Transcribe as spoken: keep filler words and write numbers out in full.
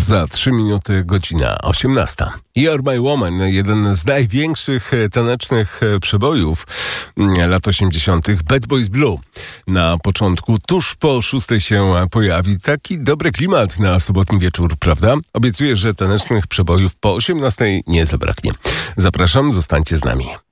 Za trzy minuty godzina osiemnasta. You're My Woman, jeden z największych tanecznych przebojów lat osiemdziesiątych. Bad Boys Blue. Na początku, tuż po szóstej się pojawi. Taki dobry klimat na sobotni wieczór, prawda? Obiecuję, że tanecznych przebojów po osiemnastej nie zabraknie. Zapraszam, zostańcie z nami.